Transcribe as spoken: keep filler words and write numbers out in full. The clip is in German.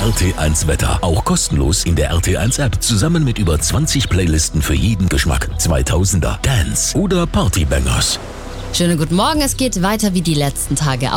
R T eins Wetter. Auch kostenlos in der R T eins App. Zusammen mit über zwanzig Playlisten für jeden Geschmack. zweitausender, Dance oder Partybangers. Schönen guten Morgen, es geht weiter wie die letzten Tage.